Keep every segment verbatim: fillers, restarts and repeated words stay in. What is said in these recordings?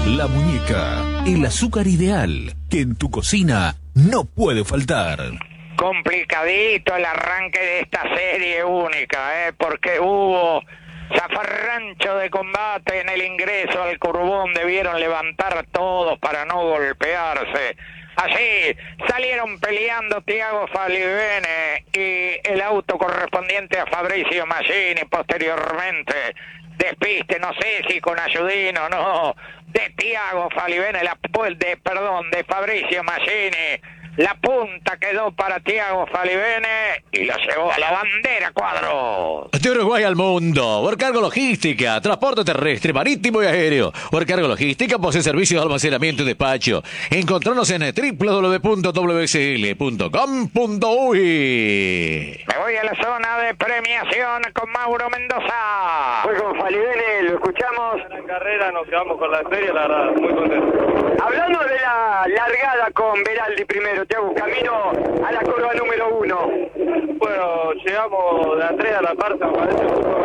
La Muñeca, el azúcar ideal que en tu cocina no puede faltar. Complicadito el arranque de esta serie única, ¿eh? Porque hubo zafarrancho de combate en el ingreso al Curbón, debieron levantar todos para no golpearse. Así salieron peleando Tiago Falivene y el auto correspondiente a Fabricio Maggini. Posteriormente, despiste, no sé si con ayudín o no, de Tiago Falivene, la, de, perdón, de Fabricio Maggini. La punta quedó para Tiago Falivene y la llevó a la bandera, Cuadro. De Uruguay al mundo. Worcargo Logística, transporte terrestre, marítimo y aéreo. Worcargo Logística posee servicios de almacenamiento y despacho. Encontranos en w w w punto w s l punto com punto u y. Me voy a la zona de premiación con Mauro Mendoza. Fue con Falivene, lo escuchamos. En la carrera nos quedamos con la serie, la verdad, muy contento. Hablando de la largada con Beraldi primero, Tiago, camino a la curva número uno. Bueno, llegamos de atrás a la parte, me parece un poco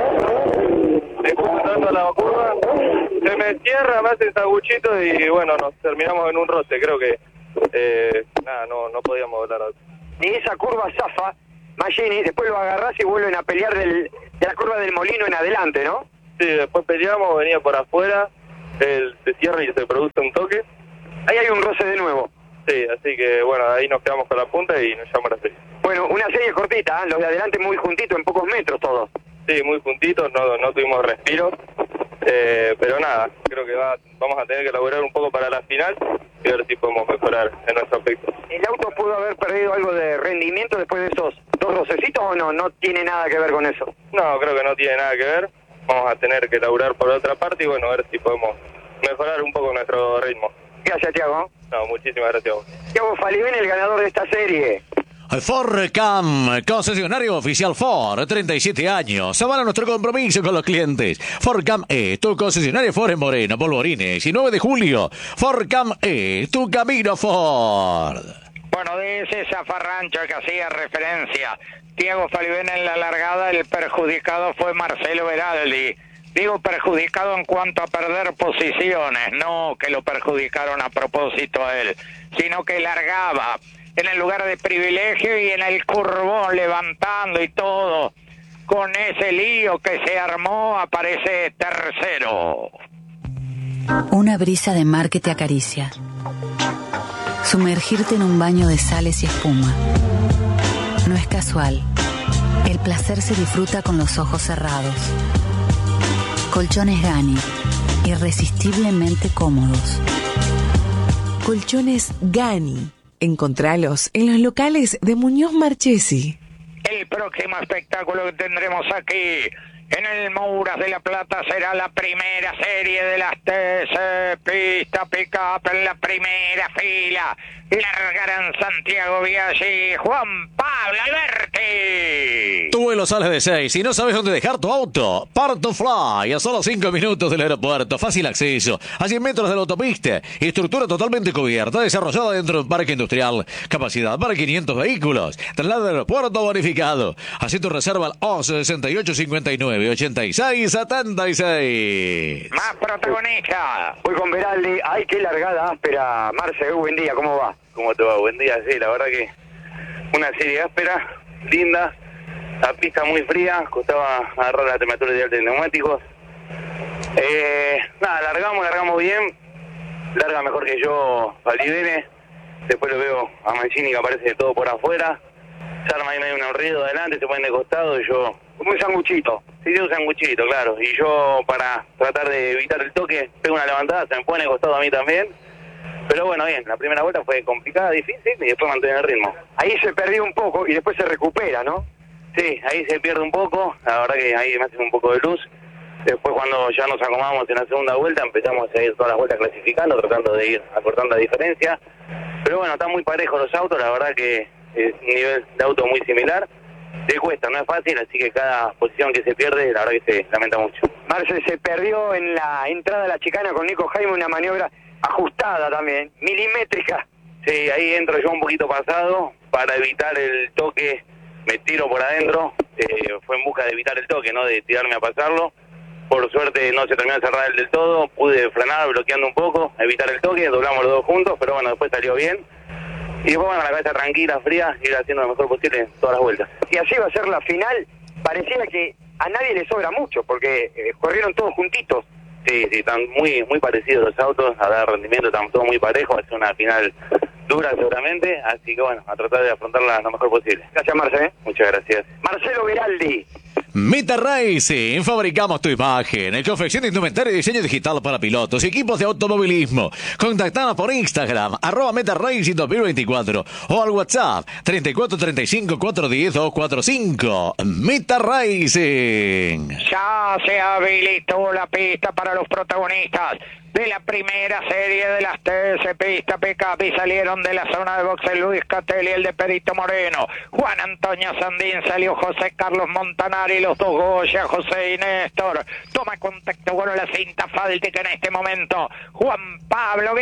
más. Después entrando a la curva, se me cierra, me hace saguchito y bueno, nos terminamos en un roce. Creo que eh, nada, no, no podíamos volar. Y esa curva zafa, Maggini, después lo agarrás y vuelven a pelear del, de la curva del Molino en adelante, ¿no? Sí, después peleamos, venía por afuera, él se cierra y se produce un toque. Ahí hay un roce de nuevo. Sí, así que bueno, ahí nos quedamos con la punta y nos llama la serie. Bueno, una serie cortita, ¿eh? Los de adelante muy juntitos, en pocos metros todos. Sí, muy juntitos, no, no tuvimos respiro, eh, pero nada, creo que va, vamos a tener que elaborar un poco para la final y ver si podemos mejorar en nuestro aspecto. ¿El auto pudo haber perdido algo de rendimiento después de esos dos rocecitos o no? No tiene nada que ver con eso. No, creo que no tiene nada que ver, vamos a tener que elaborar por otra parte y bueno, a ver si podemos mejorar un poco nuestro ritmo. Gracias, Tiago. No, muchísimas gracias a vos. Tiago Falivene, el ganador de esta serie. Fordcam, concesionario oficial Ford, treinta y siete años. Avala nuestro compromiso con los clientes. Fordcam E, tu concesionario Ford en Moreno, Polvorines y nueve de julio. Fordcam E, tu camino Ford. Bueno, de ese zafarrancho que hacía referencia Tiago Falivene en la largada, el perjudicado fue Marcelo Beraldi. Digo perjudicado en cuanto a perder posiciones, no que lo perjudicaron a propósito a él, sino que largaba en el lugar de privilegio y en el Curbón levantando y todo. Con ese lío que se armó aparece tercero. Una brisa de mar que te acaricia. Sumergirte en un baño de sales y espuma. No es casual. El placer se disfruta con los ojos cerrados. Colchones Gani, irresistiblemente cómodos. Colchones Gani. Encontralos en los locales de Muñoz Marchesi. El próximo espectáculo que tendremos aquí en el Mouras de la Plata será la primera serie de las T C Pista Pick-Up en la primera fila. Largarán Santiago Biaggi y Juan Pablo Alberti. Tu vuelo sale de seis y no sabes dónde dejar tu auto. Part to Fly, a solo cinco minutos del aeropuerto. Fácil acceso, a cien metros de la autopista. Estructura totalmente cubierta, desarrollada dentro de un parque industrial. Capacidad para quinientos vehículos. Traslado al aeropuerto bonificado. Así tu reserva al once sesenta y ocho cincuenta y nueve ochenta y seis setenta y seis. Más protagonista. Voy con Beraldi. Ay, qué largada áspera. Marce, buen día, ¿cómo va? ¿Cómo te va? Buen día, sí, la verdad que una serie áspera, linda, la pista muy fría, costaba agarrar la temperatura ideal de neumáticos. Eh, nada, largamos, largamos bien, larga mejor que yo Falivene, después lo veo a Maggini que aparece de todo por afuera, se arma ahí medio un ruido adelante, se ponen de costado y yo... Como un sanguchito. Sí, un sanguchito, claro, y yo para tratar de evitar el toque, pego una levantada, se me pone de costado a mí también. Pero bueno, bien, la primera vuelta fue complicada, difícil, y después mantener el ritmo. Ahí se perdió un poco y después se recupera, ¿no? Sí, ahí se pierde un poco, la verdad que ahí me hace un poco de luz. Después cuando ya nos acomodamos en la segunda vuelta, empezamos a ir todas las vueltas clasificando, tratando de ir acortando la diferencia. Pero bueno, están muy parejos los autos, la verdad que es un nivel de auto muy similar. Le cuesta, no es fácil, así que cada posición que se pierde, la verdad que se lamenta mucho. Marce, se perdió en la entrada a la chicana con Nico Jaime una maniobra ajustada también, milimétrica. Sí, ahí entro yo un poquito pasado para evitar el toque, me tiro por adentro, eh, fue en busca de evitar el toque, no de tirarme a pasarlo. por suerte no se terminó de cerrar el del todo, pude frenar bloqueando un poco, evitar el toque, doblamos los dos juntos, pero bueno, después salió bien. Y después, bueno, la cabeza tranquila, fría, ir haciendo lo mejor posible todas las vueltas. Y así va a ser la final. Pareciera que a nadie le sobra mucho, porque eh, corrieron todos juntitos. Sí, sí, están muy muy parecidos los autos, a dar rendimiento, están todos muy parejos, va a ser una final dura seguramente, así que bueno, a tratar de afrontarla lo mejor posible. Gracias, Marce. ¿eh? Muchas gracias. Marcelo Veraldi. Meta Racing, fabricamos tu imagen, confección de indumentaria y diseño digital para pilotos y equipos de automovilismo. Contactanos por Instagram, arroba Meta Racing dos mil veinticuatro o al WhatsApp treinta y cuatro treinta y cinco cuatrocientos diez doscientos cuarenta y cinco. Meta Racing. Ya se habilitó la pista para los protagonistas de la primera serie de las T S Pista Pickup y salieron de la zona de boxe Luis Catelli, el de Perito Moreno, Juan Antonio Sandín, salió José Carlos Montanari, los dos Goya, José y Néstor. Toma contacto con la cinta fáltica en este momento Juan Pablo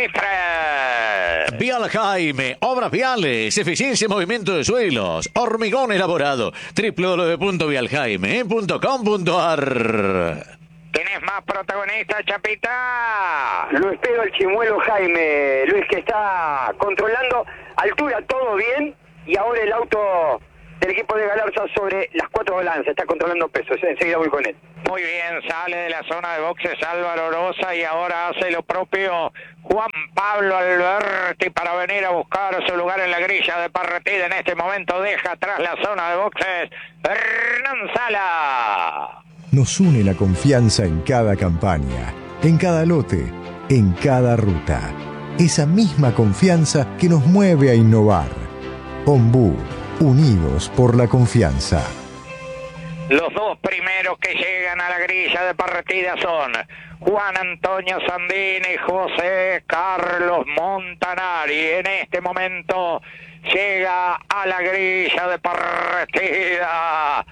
Bifre. Vial Jaime, obras viales, eficiencia en movimiento de suelos, hormigón elaborado, doble u doble u doble u punto vial jaime punto com punto a r. ¿Tenés más protagonistas, Chapita? Lo espero el chimuelo Jaime, Luis, que está controlando altura, todo bien, y ahora el auto del equipo de Galarza sobre las cuatro balanzas, está controlando peso, enseguida voy con él. Muy bien, sale de la zona de boxes Álvaro Rosa y ahora hace lo propio Juan Pablo Alberti para venir a buscar su lugar en la grilla de partida. En este momento deja atrás la zona de boxes Hernán Sala. Nos une la confianza en cada campaña, en cada lote, en cada ruta. Esa misma confianza que nos mueve a innovar. Ombú, unidos por la confianza. Los dos primeros que llegan a la grilla de partida son Juan Antonio Sandini y José Carlos Montanari. En este momento llega a la grilla de partida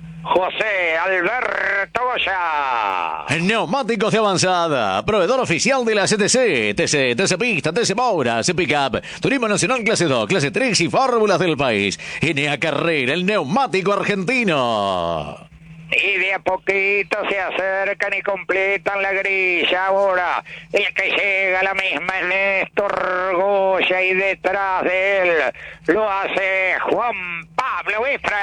José Alberto Goya. Neumáticos de avanzada, proveedor oficial de la C T C, T C, T C Pista, T C Maura, C Pickup, Turismo Nacional Clase dos, Clase tres y fórmulas del país. N A Carrera, el neumático argentino. Y de a poquito se acercan y completan la grilla. Ahora el que llega a la misma es Néstor Goya y detrás de él lo hace Juan Pablo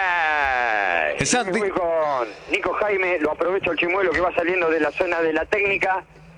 Bifre. Santi. Voy con Nico Jaime, lo aprovecho el chimuelo que va saliendo de la zona de la técnica.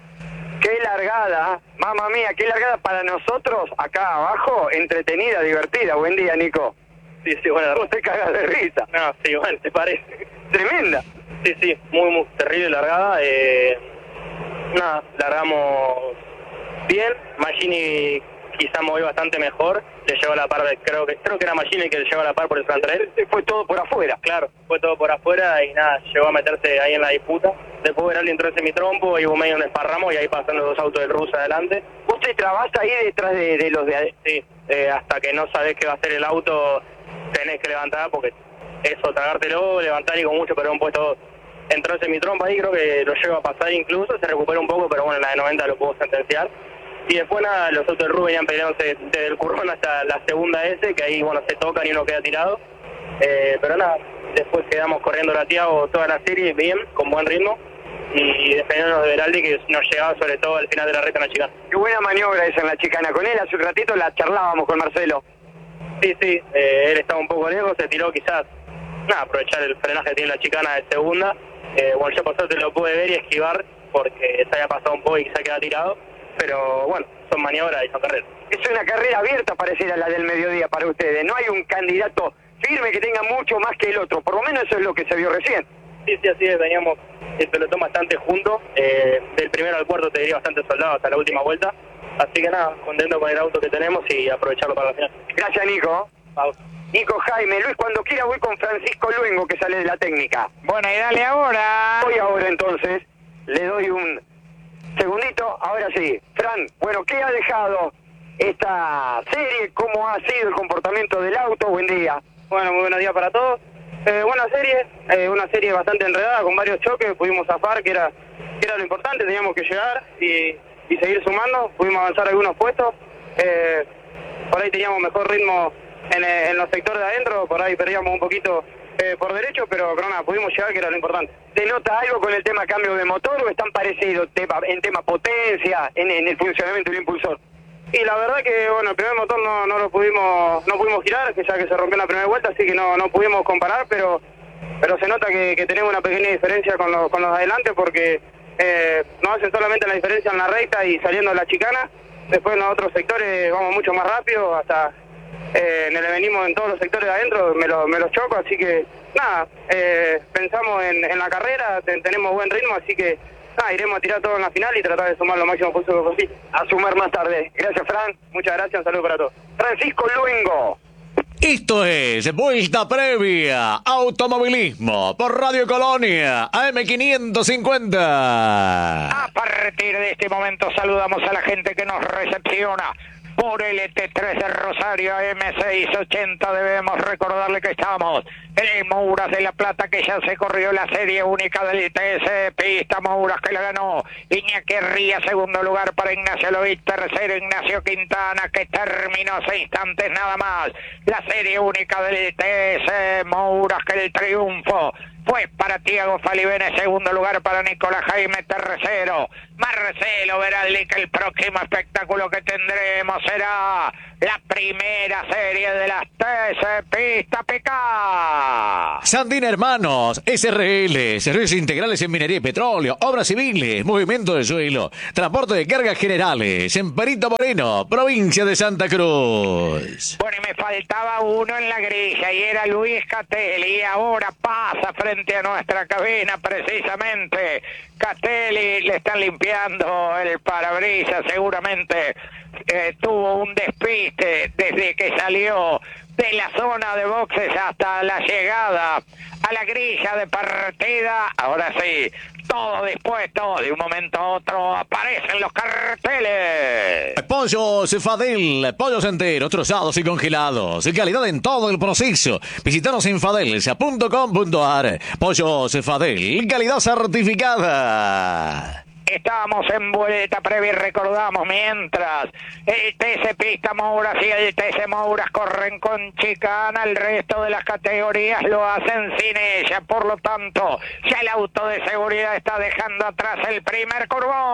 Qué largada, mamá mía, qué largada para nosotros acá abajo, entretenida, divertida. Buen día, Nico. Sí, sí, bueno. Vos te cagas de risa. No, sí, bueno, ¿te parece? Tremenda. Sí, sí, muy, muy terrible largada. Eh, nada, largamos bien. Magini quizá movió bastante mejor. Le llevó a la par, de, creo que creo que era Magini que le llevó a la par por el frontal. Fue todo por afuera. Claro, fue todo por afuera y nada, llegó a meterse ahí en la disputa. Después Veraldi entró en semitrompo y hubo medio un esparramo y ahí pasaron los dos autos del ruso adelante. ¿Vos te trabás ahí detrás de, de los de...? Sí, eh, hasta que no sabés qué va a hacer el auto, tenés que levantar porque eso, tragártelo, levantar y con mucho, pero un puesto dos. Entró en semitrompa ahí, creo que lo llegó a pasar incluso, se recuperó un poco, pero bueno, en la de noventa lo pudo sentenciar. Y después nada, los autos del Rubén venían peleándose desde el currón hasta la segunda S, que ahí bueno, se tocan y uno queda tirado. Eh, pero nada, después quedamos corriendo la Tiago toda la serie bien, con buen ritmo. Y defendiéndonos de Veraldi, que nos llegaba sobre todo al final de la recta en la chicana. Qué buena maniobra esa en la chicana. Con él hace un ratito la charlábamos con Marcelo. Sí, sí, eh, él estaba un poco lejos, se tiró quizás, nada, aprovechar el frenaje que tiene la chicana de segunda. Eh, bueno, yo por suerte lo pude ver y esquivar porque se había pasado un poco y quizá queda tirado. Pero bueno, son maniobras y son carreras. Es una carrera abierta, pareciera la del mediodía para ustedes. No hay un candidato firme que tenga mucho más que el otro. Por lo menos eso es lo que se vio recién. Sí, sí, así es. Veníamos el pelotón bastante junto. Eh, del primero al cuarto te diría bastante soldado hasta la última vuelta. Así que nada, contento con el auto que tenemos y aprovecharlo para la final. Gracias, Nico. Vamos. Nico Jaime, Luis, cuando quiera voy con Francisco Luengo, que sale de la técnica. Bueno, y dale ahora. Voy ahora entonces, le doy un segundito, ahora sí. Fran, bueno, ¿qué ha dejado esta serie? ¿Cómo ha sido el comportamiento del auto? Buen día. Bueno, muy buenos días para todos. Eh, buena serie, eh, una serie bastante enredada, con varios choques, pudimos zafar, que era, que era lo importante, teníamos que llegar y, y seguir sumando, pudimos avanzar algunos puestos. Eh, por ahí teníamos mejor ritmo en, en los sectores de adentro, por ahí perdíamos un poquito eh, por derecho, pero, pero nada, pudimos llegar, que era lo importante. ¿Te nota algo con el tema cambio de motor o están parecidos tema, en tema potencia, en, en el funcionamiento del impulsor? Y la verdad que, bueno, el primer motor no, no lo pudimos no pudimos girar, que ya que se rompió en la primera vuelta, así que no, no pudimos comparar, pero pero se nota que, que tenemos una pequeña diferencia con, lo, con los de adelante, porque eh, nos hacen solamente la diferencia en la recta y saliendo de la chicana. Después en los otros sectores vamos mucho más rápido, hasta eh, le venimos en todos los sectores de adentro, me, lo, me los choco, así que nada, eh, pensamos en, en la carrera, ten, tenemos buen ritmo, así que nada, iremos a tirar todo en la final y tratar de sumar lo máximo posible. A sumar más tarde. Gracias, Fran, muchas gracias, un saludo para todos. Francisco Luengo. Esto es Vuelta Previa Automovilismo por Radio Colonia A M quinientos cincuenta. A partir de este momento saludamos a la gente que nos recepciona por el E T tres de Rosario A M seiscientos ochenta. Debemos recordarle que estamos en el Mouras de La Plata, que ya se corrió la serie única del T S Pista Mouras, que la ganó Iñaki Ría, segundo lugar para Ignacio Lovitch, tercero Ignacio Quintana, que terminó hace instantes nada más la serie única del T S Mouras, que el triunfo fue para Tiago Falivene, segundo lugar para Nicolás Jaime, tercero Marcelo Veraldi, que el próximo espectáculo que tendremos será la primera serie de las T S Pista Pick-up. Sandín Hermanos, S R L, servicios integrales en minería y petróleo, obras civiles, movimiento de suelo, transporte de cargas generales, en Perito Moreno, provincia de Santa Cruz. Bueno, y me faltaba uno en la grilla y era Luis Catelli, y ahora pasa frente a nuestra cabina precisamente. Catelli, le están limpiando el parabrisas, seguramente eh, tuvo un despiste desde que salió de la zona de boxes hasta la llegada a la grilla de partida. Ahora sí, todo dispuesto, de un momento a otro aparecen los carteles. Pollo Cefadel, pollos enteros, trozados y congelados, calidad en todo el proceso. Visítanos en fadelsa punto com punto ar. Pollo Cefadel, calidad certificada. Estamos en Vuelta Previa y recordamos, mientras el T S Pista Mouras y el T S Mouras corren con chicana, el resto de las categorías lo hacen sin ella. Por lo tanto, ya el auto de seguridad está dejando atrás el primer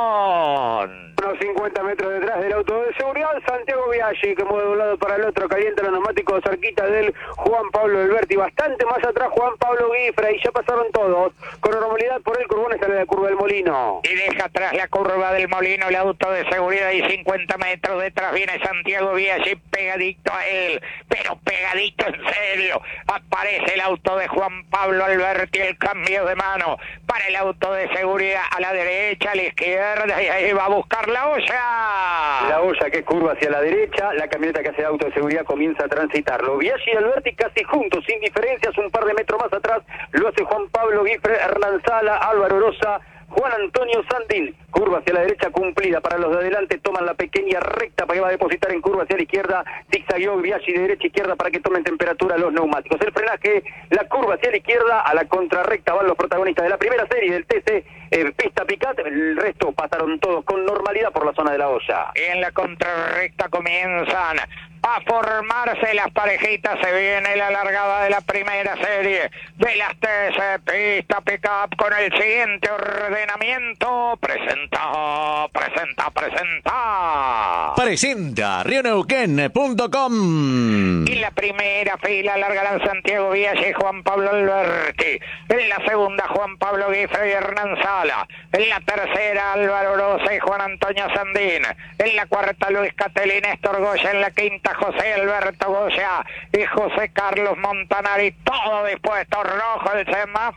curvón. Unos cincuenta metros detrás del auto de seguridad, Santiago Biaggi, que mueve de un lado para el otro, calienta los neumáticos cerquita del Juan Pablo Alberti, bastante más atrás Juan Pablo Guifra, y ya pasaron todos con normalidad por el curvón, sale la curva del Molino. Y deja atrás la curva del Molino el auto de seguridad, y cincuenta metros detrás viene Santiago Biaggi pegadito a él, pero pegadito en serio. Aparece el auto de Juan Pablo Alberti, el cambio de mano para el auto de seguridad a la derecha, a la izquierda, y ahí va a buscar la olla. La olla que curva hacia la derecha, la camioneta que hace auto de seguridad comienza a transitarlo. Biaggi y Alberti casi juntos, sin diferencias, un par de metros más atrás lo hace Juan Pablo Guifre, Hernán Sala, Álvaro Rosa, Juan Antonio Sandín. Curva hacia la derecha cumplida para los de adelante, toman la pequeña recta para que va a depositar en curva hacia la izquierda, zigzagueó Biaggi de derecha a izquierda para que tomen temperatura los neumáticos. El frenaje, la curva hacia la izquierda, a la contrarrecta van los protagonistas de la primera serie del T C eh, Pista Pick-up, el resto pasaron todos con normalidad por la zona de la olla. Y en la contrarrecta comienzan a formarse las parejitas, se viene la largada de la primera serie de las T S Pista Pick-up con el siguiente ordenamiento. Presenta, presenta, presenta. Presenta río neuquén punto com. Y la primera fila largarán Santiago Biaggi y Juan Pablo Alberti. En la segunda Juan Pablo Guifre y Hernán Sala. En la tercera Álvaro Rosa y Juan Antonio Sandín. En la cuarta Luis Catelli, Néstor Goya. En la quinta José Alberto Goya y José Carlos Montanari. Todo dispuesto, rojo el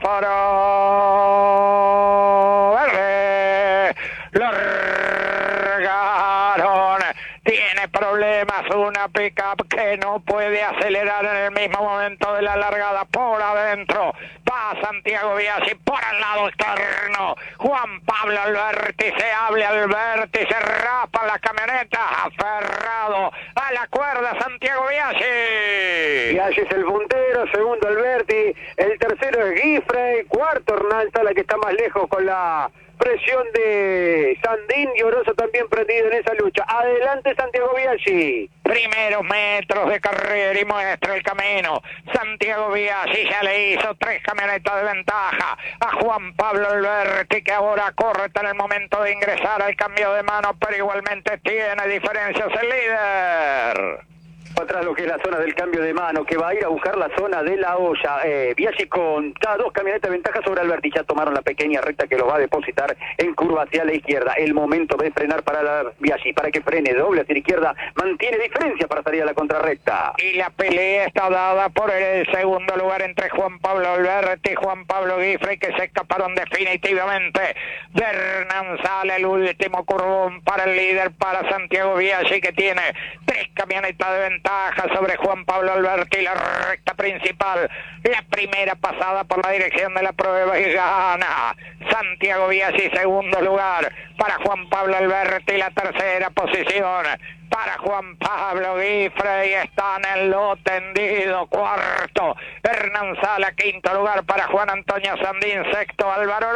semáforo verde. Lo largaron. Tiene problemas una pick-up que no puede acelerar en el mismo momento de la largada. Por adentro va Santiago Biaggi, por al lado externo Juan Pablo Pablo Alberti, se abre Alberti, se rapa la camioneta, aferrado a la cuerda Santiago Biaggi. Biaggi es el puntero, segundo Alberti, el tercero es Giffrey, cuarto Hernán Sala, que está más lejos con la presión de Sandín, y Oroso también prendido en esa lucha. Adelante Santiago Biaggi. Primeros metros de carrera y muestra el camino. Santiago Biaggi ya le hizo tres camionetas de ventaja a Juan Pablo Alberti, que ahora corre en el momento de ingresar al cambio de mano, pero igualmente tiene diferencias el líder. Atrás lo que es la zona del cambio de mano, que va a ir a buscar la zona de la olla. Eh, Biaggi con cada dos camionetas de ventaja sobre Alberti. Ya tomaron la pequeña recta que los va a depositar en curva hacia la izquierda. El momento de frenar para la Biaggi, para que frene doble hacia la izquierda. Mantiene diferencia para salir a la contrarrecta. Y la pelea está dada por el segundo lugar entre Juan Pablo Alberti y Juan Pablo Giffrey, que se escaparon definitivamente de Hernán Sala. El último curvón para el líder, para Santiago Biaggi, que tiene tres camionetas de ventaja sobre Juan Pablo Alberti. La recta principal, la primera pasada por la dirección de la prueba, y gana Santiago Biaggi, segundo lugar para Juan Pablo Alberti. La tercera posición para Juan Pablo Giffrey, está en el lo tendido. Cuarto Hernán Sala, quinto lugar para Juan Antonio Sandín, sexto Álvaro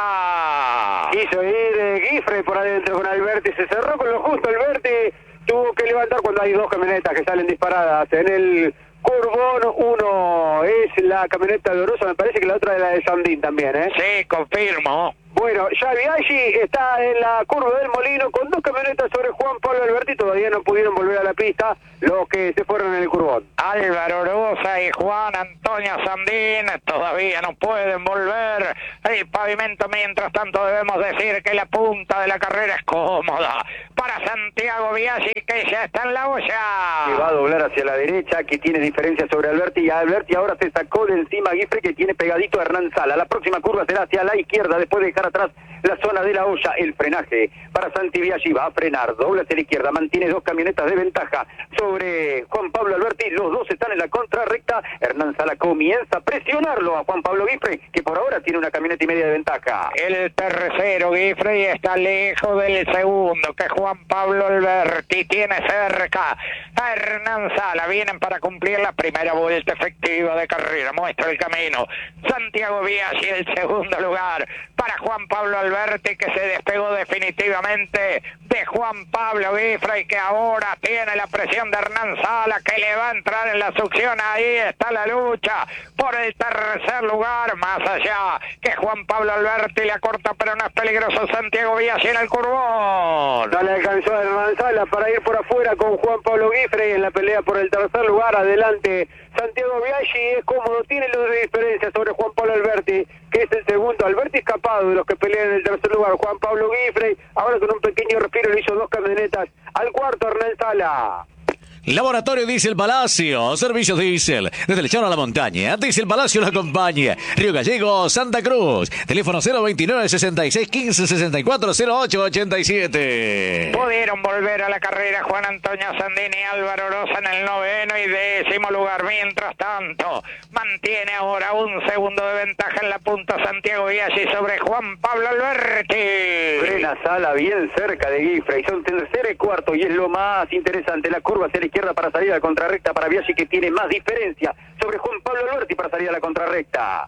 Rosa. Quiso ir eh, Giffrey por adentro con Alberti, se cerró con lo justo Alberti. Tuvo que levantar cuando hay dos camionetas que salen disparadas. En el curvón, uno es la camioneta de Oroso, me parece que la otra es la de Sandín también, ¿eh? Sí, confirmo. Bueno, ya Biaggi está en la curva del Molino con dos camionetas sobre Juan Pablo Alberti. Todavía no pudieron volver a la pista los que se fueron en el curvón. Álvaro Rosa y Juan Antonio Sandín todavía no pueden volver el pavimento. Mientras tanto debemos decir que la punta de la carrera es cómoda para Santiago Biaggi, que ya está en la olla. Que va a doblar hacia la derecha, que tiene diferencia sobre Alberti, y Alberti ahora se sacó de encima a Giffrey, que tiene pegadito a Hernán Sala. La próxima curva será hacia la izquierda, después de dejar atrás la zona de la olla. El frenaje para Santi Biaggi, va a frenar, dobla hacia la izquierda, mantiene dos camionetas de ventaja sobre Juan Pablo Alberti. Los dos están en la contrarrecta. Hernán Sala comienza a presionarlo a Juan Pablo Giffrey, que por ahora tiene una camioneta y media de ventaja. El tercero Giffrey está lejos del segundo, que Juan Pablo Alberti tiene cerca a Hernán Sala. Vienen para cumplir la primera vuelta efectiva de carrera. Muestra el camino Santiago Biaggi, el segundo lugar para Juan Pablo Alberti, que se despegó definitivamente de Juan Pablo Giffrey, que ahora tiene la presión de Hernán Sala, que le va a entrar en la succión. Ahí está la lucha por el tercer lugar, más allá que Juan Pablo Alberti le acorta, pero no es peligroso Santiago Biaggi en el curvón. No le alcanzó a Hernán Sala para ir por afuera con Juan Pablo Giffrey en la pelea por el tercer lugar. Adelante Santiago Biaggi, es cómodo, tiene los de diferencia sobre Juan Pablo Alberti, que es el segundo. Alberti escapado de los que pelean en el tercer lugar. Juan Pablo Giffrey ahora con un pequeño respiro le hizo dos camionetas al cuarto Hernán Sala. Laboratorio Diesel Palacio, servicios diésel, desde el llano a la montaña. Diesel Palacio lo acompaña. Río Gallego, Santa Cruz. Teléfono cero veintinueve, sesenta y seis, quince, sesenta y cuatro, cero ocho ochenta y siete. Pudieron volver a la carrera Juan Antonio Sandín y Álvaro Rosa en el noveno y décimo lugar. Mientras tanto, mantiene ahora un segundo de ventaja en la punta Santiago Biaggi sobre Juan Pablo Alberti. Frena Sala bien cerca de Giffrey. Son tercero y cuarto, y es lo más interesante. La curva hacia la izquierda para salir a la contrarrecta para Biaggi, que tiene más diferencia sobre Juan Pablo Alberti para salir a la contrarrecta.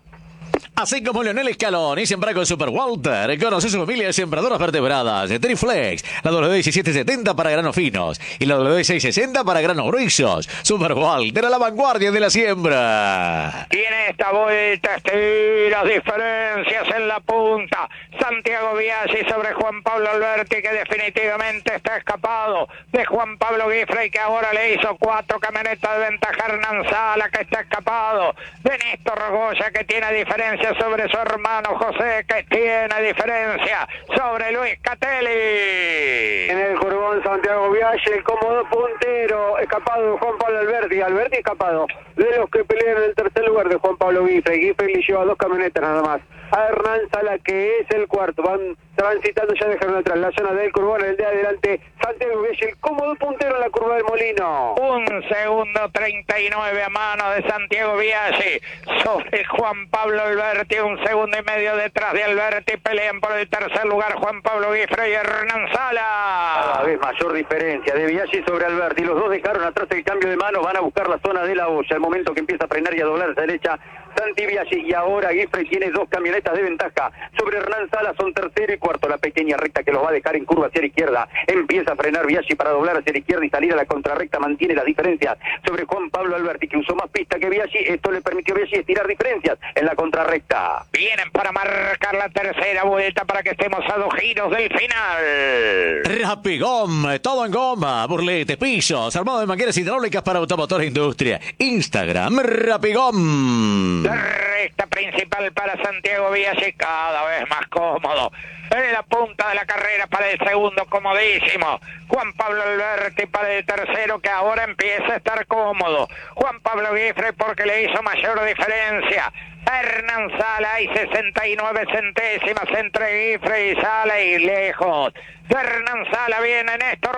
Así como Leonel Scaloni, siembra con Super Walter. Conoce su familia de sembradoras vertebradas. Triflex, la W diecisiete setenta para granos finos y la W seiscientos sesenta para granos gruesos. Super Walter, a la vanguardia de la siembra. Y en esta vuelta estira diferencias en la punta. Santiago Biaggi sobre Juan Pablo Alberti, que definitivamente está escapado de Juan Pablo Giffrey, que ahora le hizo cuatro camionetas de ventaja. Hernán Sala, que está escapado de Néstor Goya, que tiene diferencia sobre su hermano José, que tiene diferencia sobre Luis Catelli. En el curvón Santiago Biaggi Biaggi, el cómodo puntero, escapado de Juan Pablo Alberti, Alberti escapado de los que pelean en el tercer lugar de Juan Pablo Guifrey. Guifrey le lleva dos camionetas nada más a Hernán Sala, que es el cuarto. Van transitando, ya dejaron atrás la zona del Curbón, el de adelante Santiago Biaggi, el cómodo puntero en la curva del Molino. Un segundo treinta y nueve a mano de Santiago Biaggi sobre Juan Pablo Alberti, un segundo y medio detrás de Alberti. Pelean por el tercer lugar Juan Pablo Guifrey y Hernán Sala. Cada vez mayor diferencia de Biaggi sobre Alberti. Los dos dejaron atrás el cambio de mano, van a buscar la zona de la olla. El momento que empieza a frenar y a doblar a la derecha Santi Biaggi, y ahora Guifrey tiene dos camionetas de ventaja sobre Hernán Sala, son tercero y cuarto. La pequeña recta que los va a dejar en curva hacia la izquierda, empieza a frenar Biaggi para doblar hacia la izquierda y salir a la contrarrecta, mantiene las diferencias sobre Juan Pablo Alberti, que usó más pista que Biaggi. Esto le permitió a Biaggi estirar diferencias en la contrarrecta. Vienen para marcar la tercera vuelta para que estemos a dos giros del final. Rapigom, todo en goma, burletes, pisos, armado de mangueras hidráulicas para automotor e industria. Instagram, Rapigom. La recta principal para Santiago Biaggi, cada vez más cómodo. En la punta de la carrera para el segundo, comodísimo. Juan Pablo Alberti para el tercero, que ahora empieza a estar cómodo. Juan Pablo Guifrey porque le hizo mayor diferencia. Hernán Sala y sesenta y nueve centésimas entre Guifrey y Sala, y lejos de Hernán Sala viene Néstor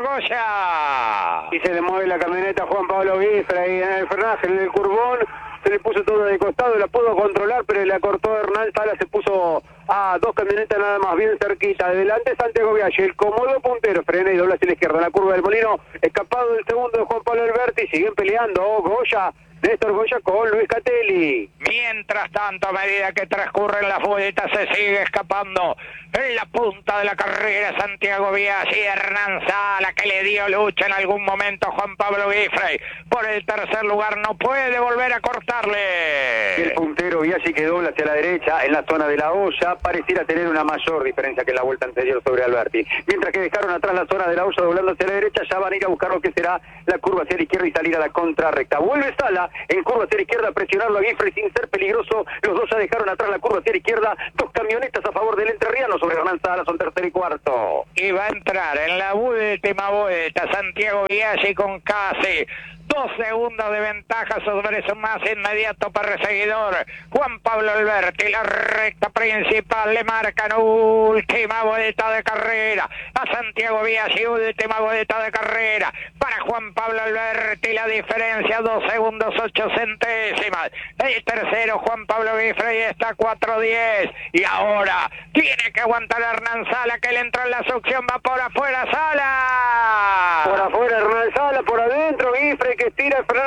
Goya. Y se le mueve la camioneta a Juan Pablo Guifrey en el frenaje, en el Curbón. Se le puso todo de costado, la pudo controlar, pero le acortó Hernán Sala, se puso a dos camionetas nada más, bien cerquita. Adelante Santiago Biaggi, el cómodo puntero, frena y dobla hacia la izquierda, la curva del Molino, escapado del segundo de Juan Pablo Alberti, siguen peleando, oh, Goya, Néstor Goya con Luis Catelli. Mientras tanto, a medida que transcurren las vueltas, se sigue escapando en la punta de la carrera Santiago Biaggi, Hernán Sala, que le dio lucha en algún momento a Juan Pablo Guifrey por el tercer lugar, no puede volver a cortarle. El puntero Biaggi, que dobla hacia la derecha en la zona de la olla, pareciera tener una mayor diferencia que en la vuelta anterior sobre Alberti. Mientras que dejaron atrás la zona de la olla doblando hacia la derecha, ya van a ir a buscar lo que será la curva hacia la izquierda y salir a la contrarrecta. Vuelve Sala en curva hacia la izquierda a presionarlo a Guifrey sin ser peligroso. Los dos ya dejaron atrás la curva hacia la izquierda. Dos camionetas a favor del entrerriano sobre Hernán Sala, son tercero y cuarto. Y va a entrar en la última vuelta Santiago Biaggi con casi dos segundos de ventaja sobre su más inmediato perseguidor Juan Pablo Alberti. La recta principal le marcan última vuelta de carrera a Santiago Biaggi, última vuelta de carrera para Juan Pablo Alberti, la diferencia dos segundos ocho centésimas. El tercero Juan Pablo Guifrey está a cuatro diez, y ahora tiene que aguantar a Hernán Sala, que le entra en la succión, va por afuera Sala. Por afuera Hernán Sala, por adentro Guifrey, que estira el freno